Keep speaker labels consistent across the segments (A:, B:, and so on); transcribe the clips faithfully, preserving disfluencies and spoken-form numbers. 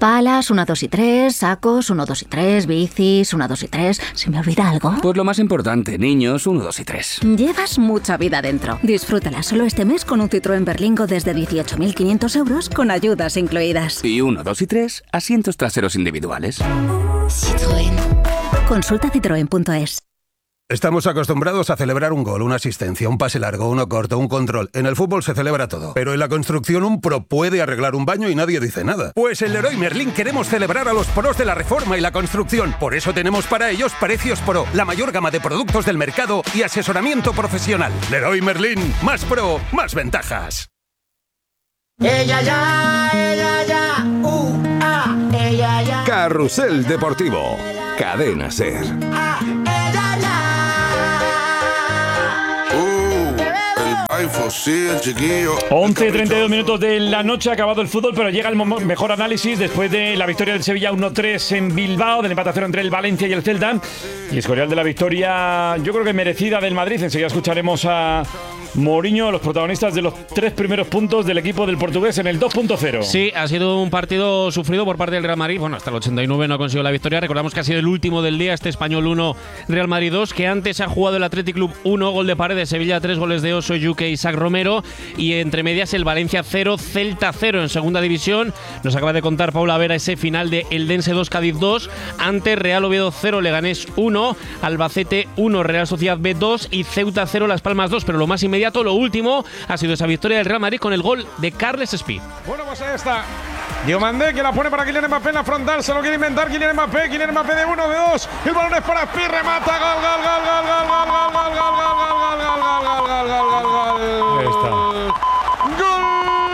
A: Palas, uno, dos y tres, sacos, uno, dos y tres, bicis, uno, dos y tres. ¿Se me olvida algo?
B: Pues lo más importante, niños, uno, dos y tres.
A: Llevas mucha vida dentro. Disfrútala solo este mes con un Citroën Berlingo desde dieciocho mil quinientos euros con ayudas incluidas.
B: Y uno, dos y tres, asientos traseros individuales.
A: Citroën. Consulta citroen punto es.
C: Estamos acostumbrados a celebrar un gol, una asistencia, un pase largo, uno corto, un control. En el fútbol se celebra todo. Pero en la construcción un pro puede arreglar un baño y nadie dice nada. Pues en Leroy Merlin queremos celebrar a los pros de la reforma y la construcción. Por eso tenemos para ellos Precios Pro, la mayor gama de productos del mercado y asesoramiento profesional. Leroy Merlin, más pro, más ventajas.
D: Ella ya, ella ya, uh, ah, ella ya.
E: Carrusel Deportivo, Cadena Ser.
D: Ah, ella ya.
F: once y treinta y dos minutos de la noche, ha acabado el fútbol, pero llega el mejor análisis después de la victoria del Sevilla uno tres en Bilbao, del empate a cero entre el Valencia y el Celta, y escorial de la victoria, yo creo que merecida, del Madrid. Enseguida escucharemos a Mourinho, los protagonistas de los tres primeros puntos del equipo del portugués en el dos punto cero.
G: Sí, ha sido un partido sufrido por parte del Real Madrid. Bueno, hasta el ochenta y nueve no ha conseguido la victoria. Recordamos que ha sido el último del día, este Español uno, Real Madrid dos, que antes ha jugado el Athletic Club uno, gol de Paredes, Sevilla tres, goles de Oso, Yuque y Isaac Romero, y entre medias el Valencia cero, Celta cero en segunda división. Nos acaba de contar Paula Vera ese final de Eldense dos, Cádiz dos, antes Real Oviedo cero, Leganés uno, Albacete uno, Real Sociedad B dos y Ceuta cero, Las Palmas dos. Pero lo más inmediato, lo último, ha sido esa victoria del Real Madrid con el gol de Carles Espí.
H: Bueno, pues ahí está Diomandé, que la pone para Kylian Mbappé en la frontal, se lo quiere inventar Kylian Mbappé, Kylian Mbappé de uno, de dos, el balón es para Espí, remata, gol, gol, gol, gol, gol, gol, gol, gol, gol, gol, gol, gol, gol, gol, gol, gol.
F: Ahí está.
H: ¡Gol!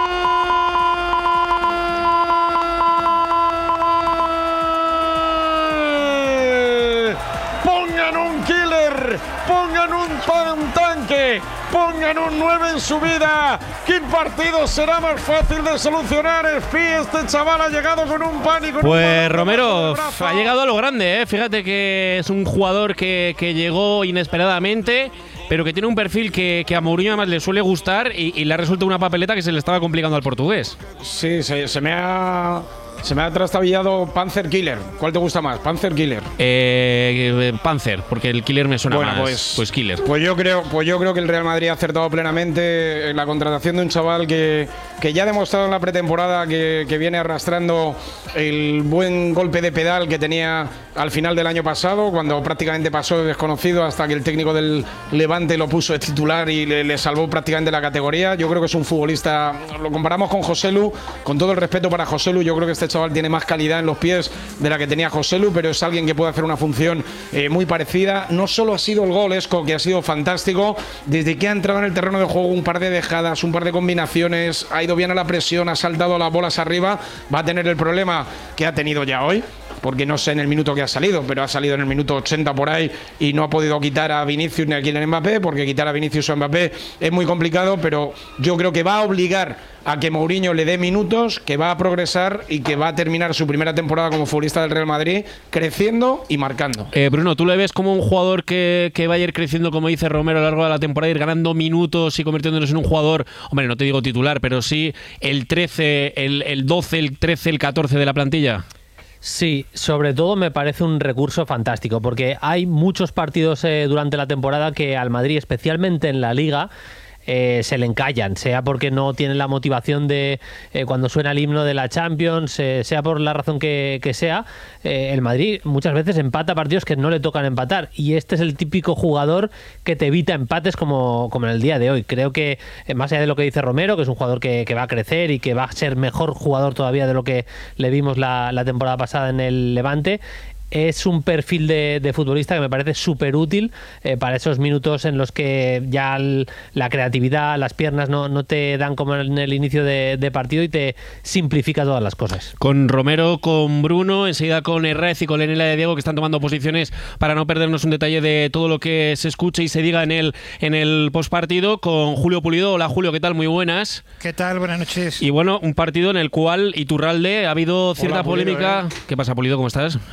H: Pongan un killer, pongan un tan tanque, pongan un nueve en su vida. ¿Qué partido será más fácil de solucionar? Espí, este chaval ha llegado con un pánico.
G: Pues Romero ha llegado a lo grande, ¿eh? Fíjate que es un jugador que, que llegó inesperadamente, pero que tiene un perfil que, que a Mourinho además le suele gustar, y, y le ha resultado una papeleta que se le estaba complicando al portugués.
H: Sí, se, se me ha... Se me ha trastabillado Panzer Killer. ¿Cuál te gusta más? Panzer Killer.
G: Eh, Panzer, porque el Killer me suena
H: bueno,
G: más.
H: Pues,
G: pues Killer.
H: Pues yo creo, pues yo creo que el Real Madrid ha acertado plenamente en la contratación de un chaval que, que ya ha demostrado en la pretemporada que, que viene arrastrando el buen golpe de pedal que tenía al final del año pasado, cuando prácticamente pasó de desconocido hasta que el técnico del Levante lo puso de titular y le, le salvó prácticamente la categoría. Yo creo que es un futbolista, lo comparamos con Joselu, con todo el respeto para Joselu, yo creo que este chaval tiene más calidad en los pies de la que tenía Joselu, pero es alguien que puede hacer una función eh, muy parecida. No solo ha sido el gol, Esco, que ha sido fantástico, desde que ha entrado en el terreno de juego, un par de dejadas, un par de combinaciones, ha ido bien a la presión, ha saltado las bolas arriba, va a tener el problema que ha tenido ya hoy, porque no sé en el minuto que ha salido, pero ha salido en el minuto ochenta por ahí y no ha podido quitar a Vinicius ni a Kylian Mbappé, porque quitar a Vinicius o a Mbappé es muy complicado, pero yo creo que va a obligar a que Mourinho le dé minutos, que va a progresar y que va a terminar su primera temporada como futbolista del Real Madrid creciendo y marcando.
G: Eh, Bruno, ¿tú le ves como un jugador que, que va a ir creciendo, como dice Romero, a lo largo de la temporada, ir ganando minutos y convirtiéndonos en un jugador, hombre, no te digo titular, pero sí el trece, el, el doce, el trece, el catorce de la plantilla?
I: Sí, sobre todo me parece un recurso fantástico, porque hay muchos partidos eh, durante la temporada que al Madrid, especialmente en la Liga, Eh, se le encallan, sea porque no tienen la motivación de eh, cuando suena el himno de la Champions, eh, sea por la razón que, que sea, eh, el Madrid muchas veces empata partidos que no le tocan empatar, y este es el típico jugador que te evita empates como, como en el día de hoy. Creo que eh, más allá de lo que dice Romero, que es un jugador que, que va a crecer y que va a ser mejor jugador todavía de lo que le vimos la, la temporada pasada en el Levante, es un perfil de, de futbolista que me parece súper útil eh, para esos minutos en los que ya el, la creatividad, las piernas no, no te dan como en el inicio de, de partido, y te simplifica todas las cosas.
G: Con Romero, con Bruno, enseguida con Herrez y con Lenela de Diego, que están tomando posiciones para no perdernos un detalle de todo lo que se escuche y se diga en el, en el postpartido, con Julio Pulido. Hola Julio, ¿qué tal? Muy buenas.
J: ¿Qué tal? Buenas noches.
G: Y bueno, un partido en el cual Iturralde ha habido cierta
J: Hola, Pulido,
G: polémica.
J: ¿eh?
G: ¿Qué pasa, Pulido? ¿Cómo estás? Ahí está Romero.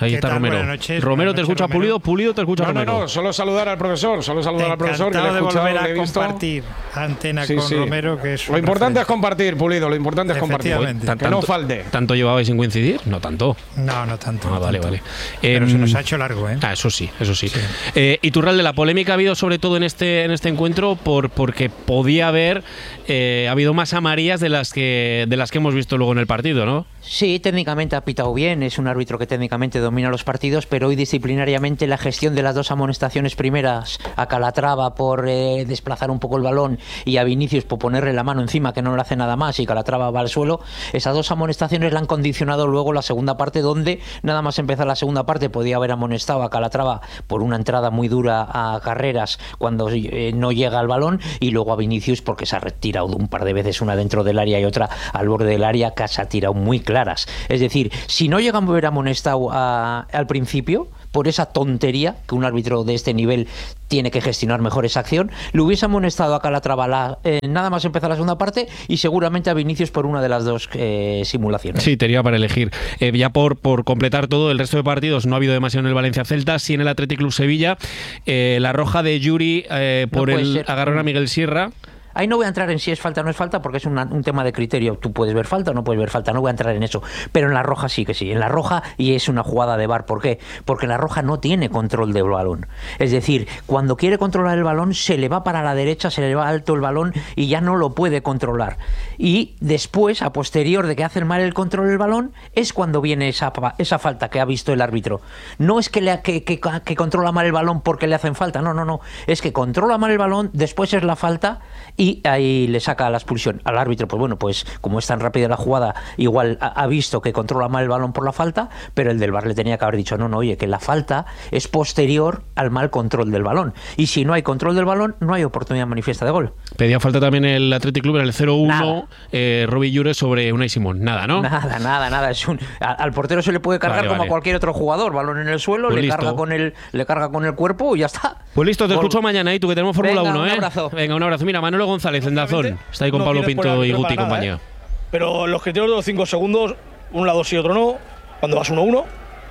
G: Romero.
J: Buenas noches.
G: Romero
J: Buenas
G: te
J: noches,
G: escucha
J: Romero.
G: Pulido, Pulido te escucha
H: No, no,
G: Romero.
H: no, solo saludar al profesor, solo saludar al profesor, que le he
J: Encantado
H: escuchado,
J: de
H: le he
J: volver
H: visto.
J: a compartir antena
H: Sí,
J: con
H: sí.
J: Romero, que es
H: Lo
J: un
H: importante es
J: referente.
H: compartir, Pulido, lo importante es compartir.
J: Efectivamente.
H: Que no falte.
G: ¿Tanto llevabais sin coincidir? No tanto.
J: No, no tanto.
G: Ah,
J: no
G: vale,
J: tanto.
G: vale.
J: Pero
G: Em,
J: se nos ha hecho largo, ¿eh?
G: Ah, eso sí, eso sí. Eh, Iturralde, la polémica ha habido sobre todo en este en este encuentro por porque podía haber eh, habido más amarillas de las que de las que hemos visto luego en el partido, ¿no?
K: Sí, técnicamente ha pitado bien, es un árbitro que técnicamente domina los partidos, pero hoy disciplinariamente la gestión de las dos amonestaciones primeras a Calatrava por eh, desplazar un poco el balón y a Vinicius por ponerle la mano encima, que no le hace nada más y Calatrava va al suelo, esas dos amonestaciones le han condicionado luego la segunda parte, donde nada más empezar la segunda parte podía haber amonestado a Calatrava por una entrada muy dura a Carreras cuando eh, no llega al balón, y luego a Vinicius porque se ha retirado un par de veces, una dentro del área y otra al borde del área, que se ha tirado muy claras. Es decir, si no llegan a haber amonestado a, al principio por esa tontería, que un árbitro de este nivel tiene que gestionar mejor esa acción, le hubiese amonestado a Calatrava la, eh, nada más empezar la segunda parte, y seguramente a Vinicius por una de las dos eh, simulaciones.
G: Sí, tenía para elegir. Eh, ya por, por completar todo, el resto de partidos no ha habido demasiado en el Valencia-Celta, sí en el Athletic Club Sevilla. Eh, la roja de Yuri eh, por
K: No puede
G: el
K: ser.
G: agarrón a Miguel Sierra.
K: Ahí no voy a entrar en si es falta o no es falta, porque es una, un tema de criterio. Tú puedes ver falta o no puedes ver falta, no voy a entrar en eso. Pero en la roja sí que sí, en la roja, y es una jugada de V A R. ¿Por qué? Porque la roja no tiene control del balón. Es decir, cuando quiere controlar el balón, se le va para la derecha, se le va alto el balón y ya no lo puede controlar. Y después, a posterior de que hace mal el control del balón, es cuando viene esa, esa falta que ha visto el árbitro. No es que, le, que, que, que controla mal el balón porque le hacen falta, no, no, no. Es que controla mal el balón, después es la falta y ahí le saca la expulsión al árbitro. Pues bueno, pues como es tan rápida la jugada, igual ha, ha visto que controla mal el balón por la falta, pero el del V A R le tenía que haber dicho no, no, oye, que la falta es posterior al mal control del balón, y si no hay control del balón no hay oportunidad manifiesta de gol.
G: Pedía falta también el Athletic Club en el cero uno, eh, Robbie Llure sobre Unai Simón. Nada, ¿no?
K: Nada, nada, nada. Es un, a, al portero se le puede cargar
G: Vale,
K: como
G: vale.
K: a cualquier otro jugador, balón en el suelo,
G: Pues
K: le
G: listo.
K: carga con el le carga con el cuerpo y ya está.
G: Pues listo, te
K: Gol.
G: escucho mañana, y tú que tenemos Fórmula
K: Venga,
G: uno,
K: un
G: ¿eh?
K: abrazo.
G: Venga, un abrazo. Mira, Manolo González en Dazón. Está ahí con
L: no
G: Pablo
L: tienes por
G: Pinto y
L: árbitro
G: Guti y
L: para nada,
G: compañía.
L: ¿eh? Pero los criterios de los cinco segundos, un lado sí, otro no, cuando vas uno uno,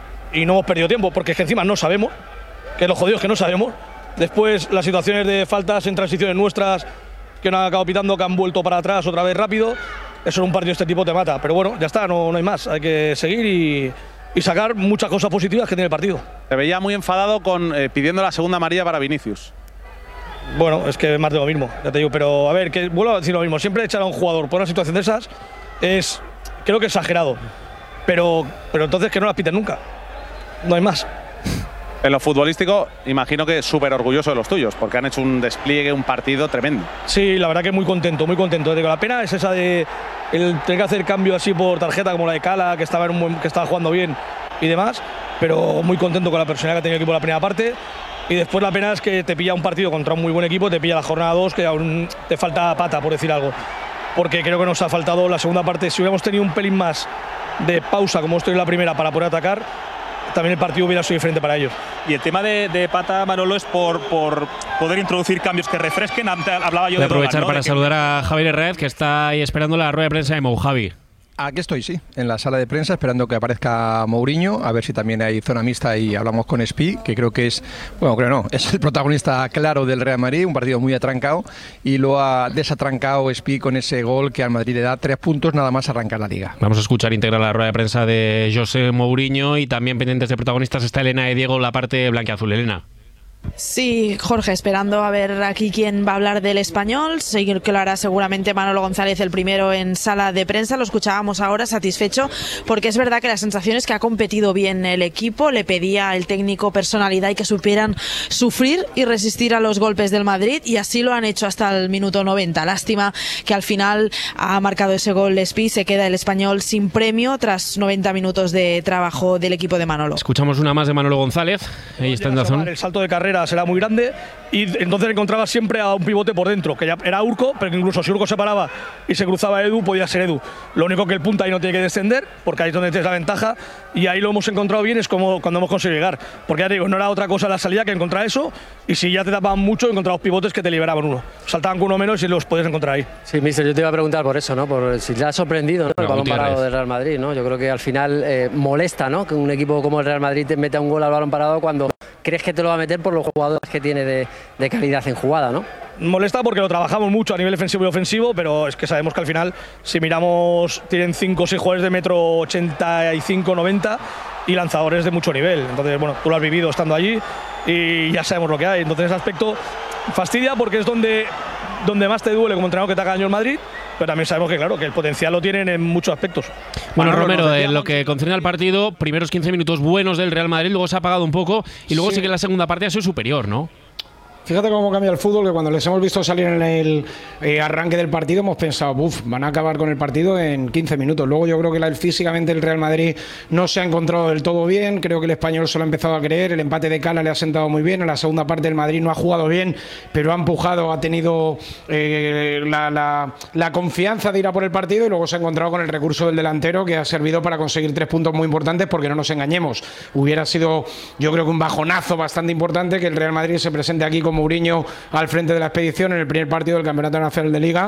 L: y no hemos perdido tiempo, porque es que encima no sabemos, que lo jodido es que no sabemos. Después las situaciones de faltas en transiciones nuestras, que no han acabado pitando, que han vuelto para atrás otra vez rápido, eso en un partido de este tipo te mata. Pero bueno, ya está, no, no hay más, hay que seguir y, y sacar muchas cosas positivas que tiene el partido.
M: Te veía muy enfadado con eh, pidiendo la segunda amarilla para Vinicius.
L: Bueno, es que es más de lo mismo, ya te digo, pero a ver, que vuelvo a decir lo mismo, siempre echar a un jugador por una situación de esas es, creo que exagerado, pero, pero entonces que no las piten nunca, no hay más.
M: En lo futbolístico, imagino que súper orgulloso de los tuyos, porque han hecho un despliegue, un partido tremendo.
L: Sí, la verdad que muy contento, muy contento. Te digo, la pena es esa de el tener que hacer cambio así por tarjeta, como la de Cala, que estaba, en un buen- que estaba jugando bien y demás, pero muy contento con la personalidad que ha tenido el equipo en la primera parte. Y después la pena es que te pilla un partido contra un muy buen equipo, te pilla la jornada dos, que aún te falta pata, por decir algo. Porque creo que nos ha faltado la segunda parte. Si hubiéramos tenido un pelín más de pausa, como estoy en la primera, para poder atacar, también el partido hubiera sido diferente para ellos.
N: Y el tema de, de Pata, Manolo, es por, por poder introducir cambios que refresquen. Antes hablaba yo
G: Voy a
N: de Drogan,
G: aprovechar
N: ¿no?
G: para
N: De que-
G: saludar a Javier Herrera, que está ahí esperando la rueda de prensa de Mou. Javi.
O: Aquí estoy, sí, en la sala de prensa esperando que aparezca Mourinho, a ver si también hay zona mixta y hablamos con Espi, que creo que es, bueno, creo no, es el protagonista claro del Real Madrid, un partido muy atrancado, y lo ha desatrancado Espi con ese gol que al Madrid le da tres puntos nada más arrancar la liga.
G: Vamos a escuchar íntegra la rueda de prensa de José Mourinho, y también pendientes de protagonistas está Elena y Diego, la parte blanquiazul. Elena.
P: Sí, Jorge, esperando a ver aquí quién va a hablar del Español, seguir que lo hará seguramente Manolo González el primero en sala de prensa. Lo escuchábamos ahora satisfecho, porque es verdad que la sensación es que ha competido bien el equipo, le pedía el técnico personalidad y que supieran sufrir y resistir a los golpes del Madrid, y así lo han hecho hasta el minuto noventa. Lástima que al final ha marcado ese gol Espi, se queda el Español sin premio tras noventa minutos de trabajo del equipo de Manolo.
G: Escuchamos una más de Manolo González, ahí está en Dazón.
L: El salto de carrera carreras era muy grande y entonces encontraba siempre a un pivote por dentro, que ya era Urco, pero que incluso si Urco se paraba y se cruzaba Edu, podía ser Edu. Lo único que el punta ahí no tiene que descender, porque ahí es donde tienes la ventaja, y ahí lo hemos encontrado bien, es como cuando hemos conseguido llegar. Porque ya te digo, no era otra cosa la salida que encontrar eso, y si ya te tapaban mucho, encontrabas pivotes que te liberaban uno. Saltaban con uno menos y los podías encontrar ahí.
Q: Sí, mister, yo te iba a preguntar por eso, ¿no? Por si te ha sorprendido, ¿no? El balón parado del Real Madrid, ¿no? Yo creo que al final eh, molesta, ¿no? Que un equipo como el Real Madrid te meta un gol al balón parado cuando crees que te lo va a meter por los jugadores que tiene de, de calidad en jugada, ¿no?
L: Molesta porque lo trabajamos mucho a nivel defensivo y ofensivo, pero es que sabemos que al final, si miramos, tienen cinco o seis jugadores de metro ochenta y cinco, noventa y lanzadores de mucho nivel. Entonces, bueno, tú lo has vivido estando allí y ya sabemos lo que hay. Entonces, ese aspecto fastidia porque es donde, donde más te duele como entrenador que te haga daño el Madrid, pero también sabemos que, claro, que el potencial lo tienen en muchos aspectos.
G: Bueno, Manolo, Romero, en lo que concierne al partido, primeros quince minutos buenos del Real Madrid, luego se ha apagado un poco y luego sí, sí que en la segunda parte ha sido superior, ¿no?
H: Fíjate cómo cambia el fútbol, que cuando les hemos visto salir en el eh, arranque del partido hemos pensado, uff, van a acabar con el partido en quince minutos. Luego yo creo que la, físicamente el Real Madrid no se ha encontrado del todo bien, creo que el Español se lo ha empezado a creer, el empate de Cala le ha sentado muy bien, en la segunda parte el Madrid no ha jugado bien, pero ha empujado, ha tenido eh, la, la, la confianza de ir a por el partido y luego se ha encontrado con el recurso del delantero que ha servido para conseguir tres puntos muy importantes, porque no nos engañemos, hubiera sido yo creo que un bajonazo bastante importante que el Real Madrid se presente aquí con Mourinho al frente de la expedición en el primer partido del Campeonato Nacional de Liga